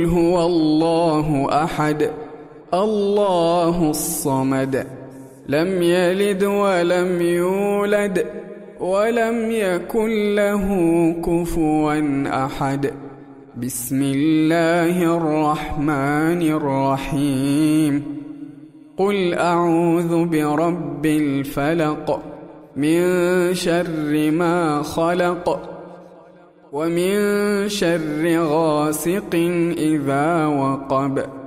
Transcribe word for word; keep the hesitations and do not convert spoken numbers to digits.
هو الله أحد الله الصمد لم يلد ولم يولد ولم يكن له كفوا أحد. بسم الله الرحمن الرحيم. قل أعوذ برب الفلق من شر ما خلق ومن شر غاسق إذا وقب